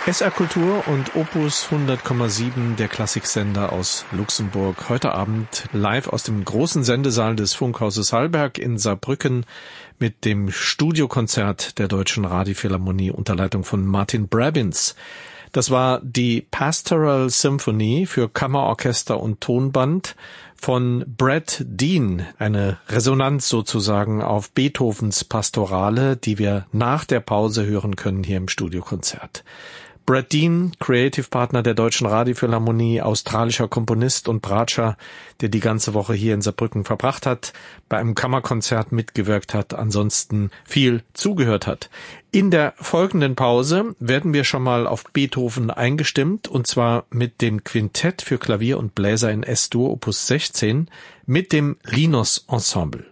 SR Kultur und Opus 100,7, der Klassiksender aus Luxemburg. Heute Abend live aus dem großen Sendesaal des Funkhauses Hallberg in Saarbrücken mit dem Studiokonzert der Deutschen Radiophilharmonie unter Leitung von Martin Brabins. Das war die Pastoral Symphony für Kammerorchester und Tonband von Brad Dean, eine Resonanz sozusagen auf Beethovens Pastorale, die wir nach der Pause hören können hier im Studiokonzert. Brad Dean, Creative Partner der Deutschen Radiophilharmonie, australischer Komponist und Bratscher, der die ganze Woche hier in Saarbrücken verbracht hat, bei einem Kammerkonzert mitgewirkt hat, ansonsten viel zugehört hat. In der folgenden Pause werden wir schon mal auf Beethoven eingestimmt, und zwar mit dem Quintett für Klavier und Bläser in S-Dur Opus 16 mit dem Linos Ensemble.